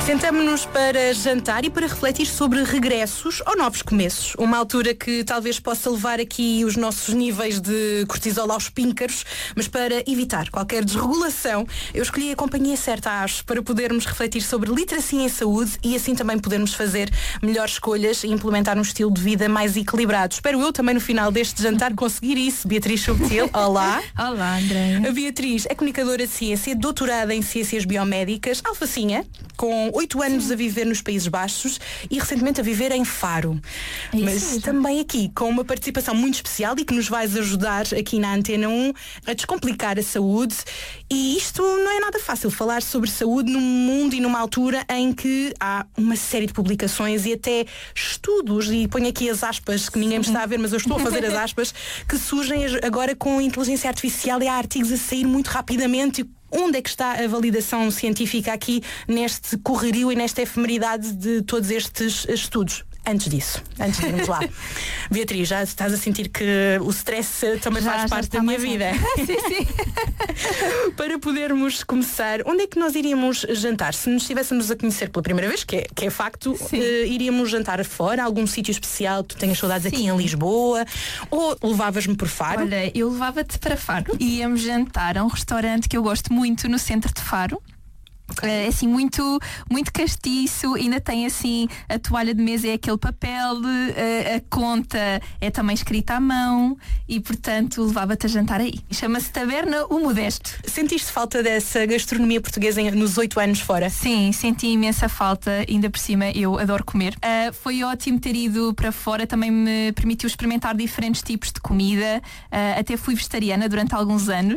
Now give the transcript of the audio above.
Sentamo-nos para jantar e para refletir sobre regressos ou novos começos. Uma altura que talvez possa levar aqui os nossos níveis de cortisol aos píncaros, mas para evitar qualquer desregulação, eu escolhi a companhia certa, acho, para podermos refletir sobre literacia em saúde e assim também podermos fazer melhores escolhas e implementar um estilo de vida mais equilibrado. Espero eu também no final deste jantar conseguir isso. Beatriz Subtil, olá. Olá, Andréia. A Beatriz é comunicadora de ciência, doutorada em ciências biomédicas, alfacinha, com 8 anos a viver nos Países Baixos e recentemente a viver em Faro. Mas também aqui com uma participação muito especial e que nos vais ajudar aqui na Antena 1 a descomplicar a saúde. E isto não é nada fácil, falar sobre saúde num mundo e numa altura em que há uma série de publicações e até estudos, e ponho aqui as aspas que ninguém me está a ver, mas eu estou a fazer as aspas, que surgem agora com inteligência artificial e há artigos a sair muito rapidamente. Onde é que está a validação científica aqui neste correrio e nesta efemeridade de todos estes estudos? Antes de irmos lá. Beatriz, já estás a sentir que o stress também faz parte da minha vida. Sim. Para podermos começar, onde é que nós iríamos jantar? Se nos estivéssemos a conhecer pela primeira vez, que é facto, iríamos jantar fora, algum sítio especial, tu tenhas saudades aqui em Lisboa, ou levavas-me por Faro? Olha, eu levava-te para Faro. Íamos jantar a um restaurante que eu gosto muito no centro de Faro. É assim muito castiço, ainda tem assim a toalha de mesa é aquele papel, a conta é também escrita à mão e portanto levava-te a jantar aí. Chama-se Taberna o Modesto. Sentiste falta dessa gastronomia portuguesa nos 8 anos fora? Sim, senti imensa falta, ainda por cima eu adoro comer. Foi ótimo ter ido para fora, também me permitiu experimentar diferentes tipos de comida, até fui vegetariana durante alguns anos.